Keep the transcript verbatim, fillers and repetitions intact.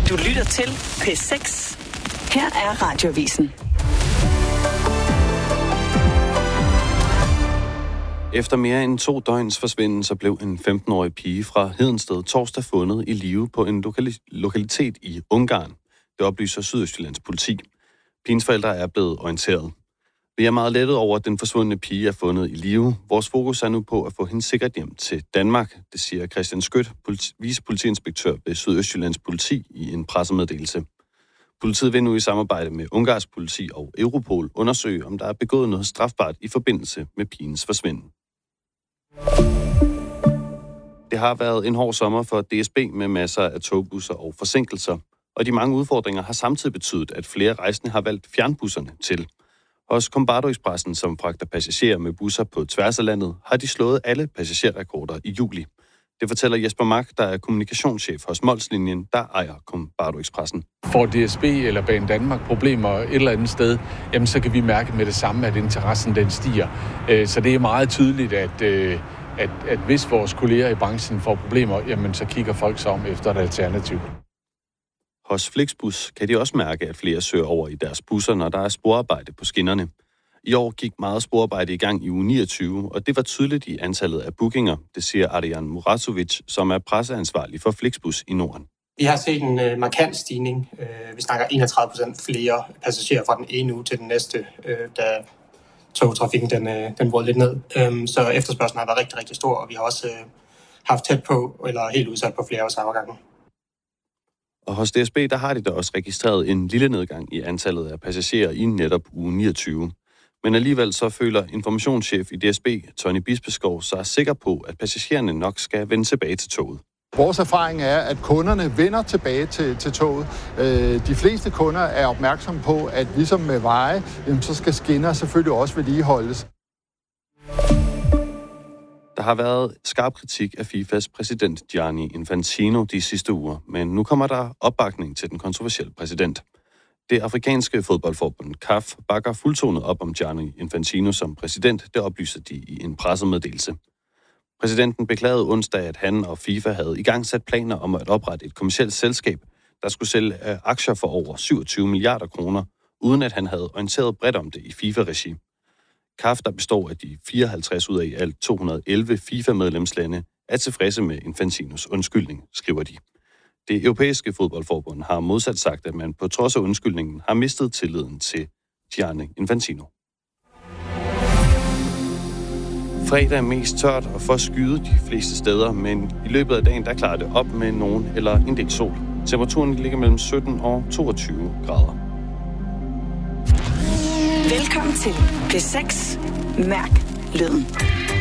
Du lytter til P seks. Her er Radioavisen. Efter mere end to døgns forsvinden, så blev en femten-årig pige fra Hedensted torsdag fundet i live på en lokali- lokalitet i Ungarn. Det oplyser Sydøstjyllands politi. Pigens forældre er blevet orienteret. Vi er meget lettet over, at den forsvundne pige er fundet i live. Vores fokus er nu på at få hende sikkert hjem til Danmark, det siger Christian Skødt, politi- vicepolitiinspektør ved Sydøstjyllands politi i en pressemeddelelse. Politiet vil nu i samarbejde med Ungarsk politi og Europol undersøge, om der er begået noget strafbart i forbindelse med pigens forsvinden. Det har været en hård sommer for D S B med masser af togbusser og forsinkelser, og de mange udfordringer har samtidig betydet, at flere rejsende har valgt fjernbusserne til. Hos Combardo Expressen, som fragter passagerer med busser på tværs af landet, har de slået alle passagerrekorder i juli. Det fortæller Jesper Mark, der er kommunikationschef hos Molslinjen, der ejer Combardo Expressen. Får D S B eller Banedanmark problemer et eller andet sted, jamen så kan vi mærke med det samme, at interessen den stiger. Så det er meget tydeligt, at, at, at hvis vores kolleger i branchen får problemer, jamen så kigger folk sig om efter et alternativ. Hos Flixbus kan de også mærke, at flere søger over i deres busser, når der er sporarbejde på skinnerne. I år gik meget sporarbejde i gang i uge niogtyve, og det var tydeligt i antallet af bookinger, det siger Adrian Murasovic, som er presseansvarlig for Flixbus i Norden. Vi har set en uh, markant stigning. Uh, vi snakker enogtredive procent flere passagerer fra den ene uge til den næste, uh, da togtrafikken den, uh, den brød lidt ned. Um, så efterspørgslen har været rigtig, rigtig stor, og vi har også uh, haft tæt på, eller helt udsat på flere af gangen. Og hos D S B, der har de da også registreret en lille nedgang i antallet af passagerer i netop uge niogtyve. Men alligevel så føler informationschef i D S B, Tony Bispeskov, sig sikker på, at passagererne nok skal vende tilbage til toget. Vores erfaring er, at kunderne vender tilbage til, til toget. Øh, de fleste kunder er opmærksomme på, at ligesom med veje, så skal skinner selvfølgelig også vedligeholdes. Der har været skarp kritik af FIFAs præsident Gianni Infantino de sidste uger, men nu kommer der opbakning til den kontroversielle præsident. Det afrikanske fodboldforbund C A F bakker fuldtonet op om Gianni Infantino som præsident, det oplyser de i en pressemeddelelse. Præsidenten beklagede onsdag, at han og FIFA havde igangsat planer om at oprette et kommercielt selskab, der skulle sælge aktier for over syvogtyve milliarder kroner, uden at han havde orienteret bredt om det i FIFA-regi. C A F, der består af de fireoghalvtreds ud af i alt to hundrede og elleve FIFA-medlemslande, er tilfredse med Infantinos undskyldning, skriver de. Det europæiske fodboldforbund har modsat sagt, at man på trods af undskyldningen har mistet tilliden til Gianni Infantino. Fredag er mest tørt og for skyet de fleste steder, men i løbet af dagen der klarer det op med nogen eller en del sol. Temperaturen ligger mellem sytten og toogtyve grader. Velkommen til P seks. Mærk lyden.